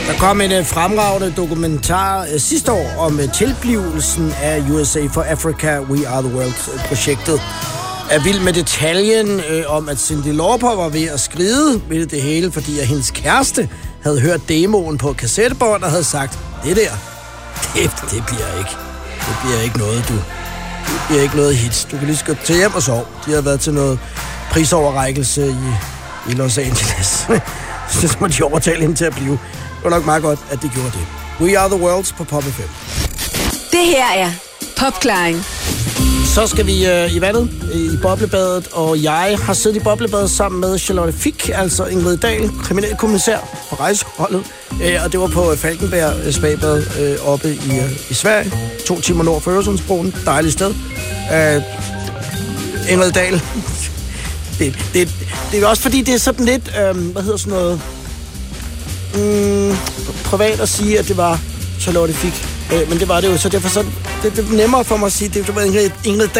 Der kom en fremragende dokumentar sidste år om tilblivelsen af USA for Africa, We Are The World-projektet. Er vild med detaljen om, at Cyndi Lauper var ved at skride ved det hele, fordi at hendes kæreste havde hørt demoen på kassettebånd og havde sagt, det bliver ikke noget, du. Det bliver ikke noget hits. Du kan lige så godt tage hjem og sove. De har været til noget prisoverrækkelse i Los Angeles. Så må de overtale hende til at blive. Det var nok meget godt, at de gjorde det. We Are The Worlds på Pop FM. Det her er Popklaring. Så skal vi i vandet, i boblebadet, og jeg har siddet i boblebadet sammen med Charlotte Fick, altså Ingrid Dahl, kriminalkommissær på rejseholdet, og det var på Falkenberg Spabad oppe i Sverige, 2 timer nord for Øresundsbroen, dejligt sted. Ingrid Dahl, det er også fordi, det er sådan lidt, privat at sige, at det var Charlotte Fick, men det var det jo, så derfor så det er nemmere for mig at sige, det var Ingrid Dahl.